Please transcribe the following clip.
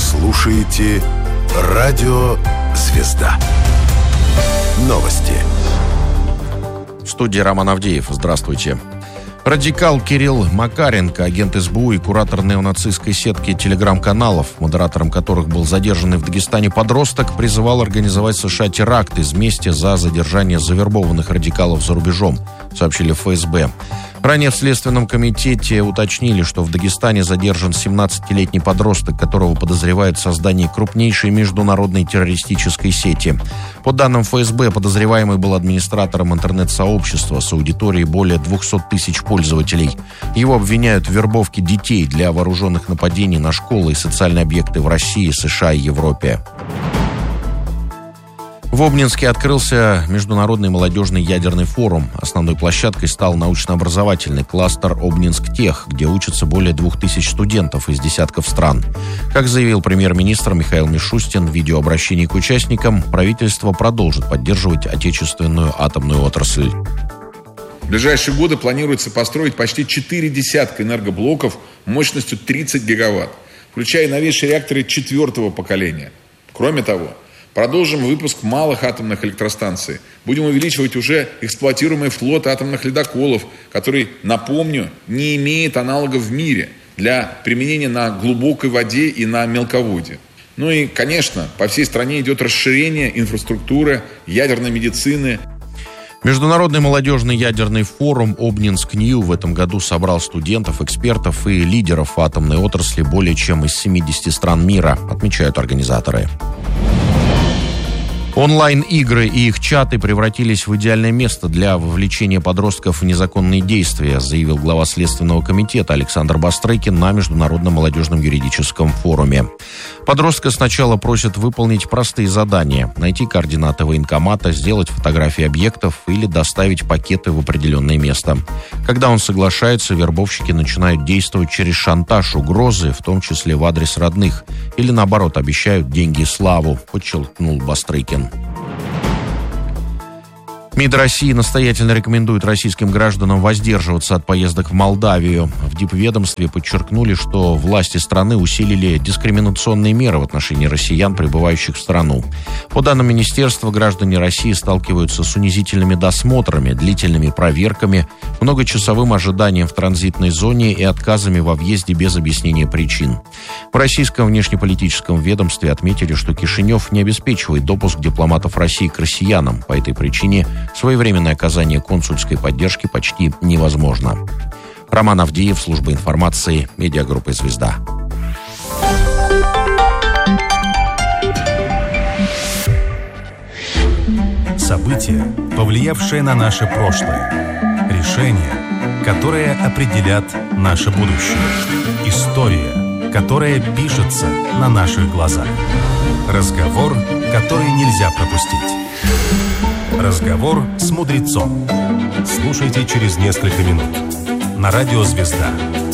слушаете «Радио Звезда». Новости. В студии Роман Авдеев. Здравствуйте. Радикал Кирилл Макаренко, агент СБУ и куратор неонацистской сетки телеграм-каналов, модератором которых был задержанный в Дагестане подросток, призывал организовать в США теракт из мести за задержание завербованных радикалов за рубежом, сообщили в ФСБ. Ранее в Следственном комитете уточнили, что в Дагестане задержан 17-летний подросток, которого подозревают в создании крупнейшей международной террористической сети. По данным ФСБ, подозреваемый был администратором интернет-сообщества с аудиторией более 200 тысяч пользователей. Его обвиняют в вербовке детей для вооруженных нападений на школы и социальные объекты в России, США и Европе. В Обнинске открылся Международный молодежный ядерный форум. Основной площадкой стал научно-образовательный кластер «Обнинск-Тех», где учатся более 2000 студентов из десятков стран. Как заявил премьер-министр Михаил Мишустин в видеообращении к участникам, правительство продолжит поддерживать отечественную атомную отрасль. В ближайшие годы планируется построить почти 4 десятка энергоблоков мощностью 30 гигаватт, включая новейшие реакторы 4-го поколения. Кроме того, продолжим выпуск малых атомных электростанций. Будем увеличивать уже эксплуатируемый флот атомных ледоколов, который, напомню, не имеет аналогов в мире для применения на глубокой воде и на мелководье. Ну и, конечно, по всей стране идет расширение инфраструктуры, ядерной медицины. Международный молодежный ядерный форум «Обнинск-Нью» в этом году собрал студентов, экспертов и лидеров атомной отрасли более чем из 70 стран мира, отмечают организаторы. Онлайн-игры и их чаты превратились в идеальное место для вовлечения подростков в незаконные действия, заявил глава Следственного комитета Александр Бастрыкин на Международном молодежном юридическом форуме. Подростка сначала просят выполнить простые задания: найти координаты военкомата, сделать фотографии объектов или доставить пакеты в определенное место. Когда он соглашается, вербовщики начинают действовать через шантаж, угрозы, в том числе в адрес родных, или наоборот обещают деньги и славу, подчеркнул Бастрыкин. МИД России настоятельно рекомендует российским гражданам воздерживаться от поездок в Молдавию. В дипведомстве подчеркнули, что власти страны усилили дискриминационные меры в отношении россиян, прибывающих в страну. По данным министерства, граждане России сталкиваются с унизительными досмотрами, длительными проверками, многочасовым ожиданием в транзитной зоне и отказами во въезде без объяснения причин. В российском внешнеполитическом ведомстве отметили, что Кишинев не обеспечивает допуск дипломатов России к россиянам. По этой причине своевременное оказание консульской поддержки почти невозможно. Роман Авдеев, служба информации, медиагруппа «Звезда». События, повлиявшие на наше прошлое. Решения, которые определят наше будущее. История, которая пишется на наших глазах. Разговор, который нельзя пропустить. Разговор с мудрецом. Слушайте через несколько минут. На радио «Звезда».